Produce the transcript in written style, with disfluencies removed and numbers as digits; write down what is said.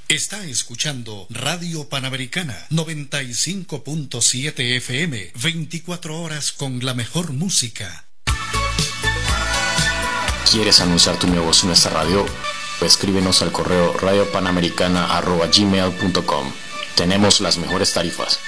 Está escuchando Radio Panamericana 95.7 FM, 24 horas con la mejor música. ¿Quieres anunciar tu negocio en esta radio? Escríbenos al correo radiopanamericana@gmail.com. Tenemos las mejores tarifas.